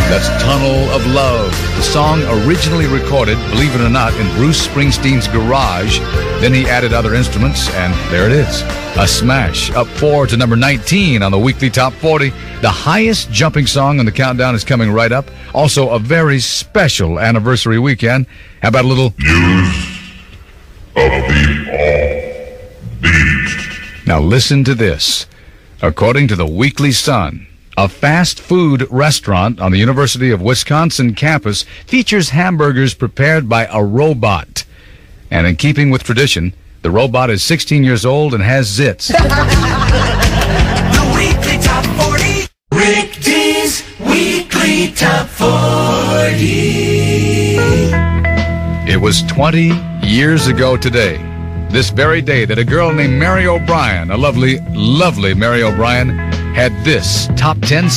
That's Tunnel of Love. The song originally recorded, believe it or not, in Bruce Springsteen's garage. Then he added other instruments, and there it is. A smash. Up 4 to number 19 on the weekly Top 40. The highest jumping song on the countdown is coming right up. Also, a very special anniversary weekend. How about a little news of the offbeat? Now listen to this. According to the Weekly Sun, a fast food restaurant on the University of Wisconsin campus features hamburgers prepared by a robot. And in keeping with tradition, the robot is 16 years old and has zits. The weekly Top 40. Rick D's Weekly Top 40. It was 20 years ago today, this very day, that a girl named Mary O'Brien, a lovely, lovely Mary O'Brien, had this top 10